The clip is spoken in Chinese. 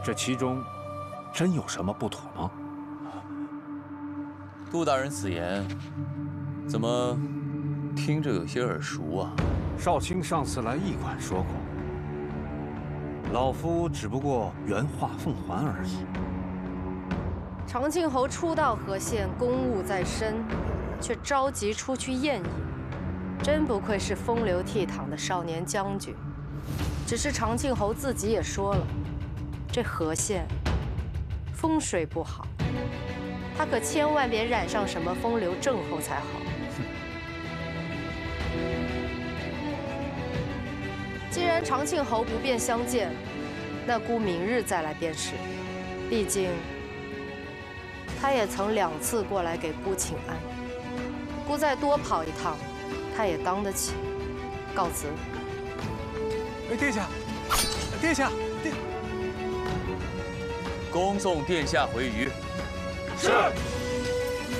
这其中真有什么不妥吗？ 杜大人此言，怎么听着有些耳熟啊？ 少卿上次来驿馆说过，老夫只不过原话奉还而已。 长庆侯初到河县，公务在身，却着急出去宴饮，真不愧是风流倜傥的少年将军。只是长庆侯自己也说了，这河县风水不好，他可千万别染上什么风流症候才好。既然长庆侯不便相见，那姑明日再来便是。毕竟他也曾2次过来给姑请安，姑再多跑一趟，他也当得起。告辞。 哎，殿下，殿下， 恭送殿下回渝。